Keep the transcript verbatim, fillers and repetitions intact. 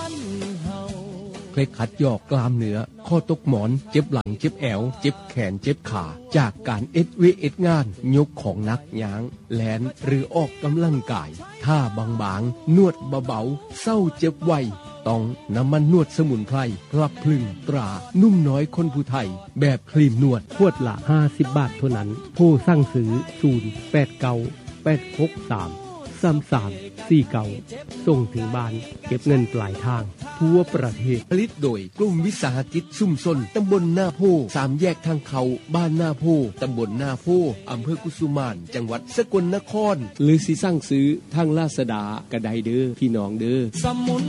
เคล็ดขัดยอกกล้ามเนื้อข้อตกหมอนเจ็บหลังเจ็บแอวเจ็บแขนเจ็บขาจากการเอ็ดเวเอ็ดงานยกของหนักย้างแลนหรือออกกำลังกายท่าบางๆนวดเบาๆเศร้าเจ็บไวต้องน้ำมันนวดสมุนไพรพลับพลึงตรานุ่มน้อยคนผู้ไทยแบบครีมนวดขวดละห้าสิบบาทเท่านั้นโทรสั่งซื้อศูนย์ แปด เก้า แปด หก สาม สาม สาม สี่ เก้าส่งถึงบ้านเก็บเงินปลายทางทั่วประเทศผลิตโดยกลุ่มวิสาหกิจชุมชนตำบลหน้าโพสามแยกทางเขาบ้านหน้าโพตำบลหน้าโพอำเภอกุสุมานจังหวัดสกลนครหรือสิสั่งซื้อทางลาซาด้าก็ได้เด้อพี่น้องเด้อ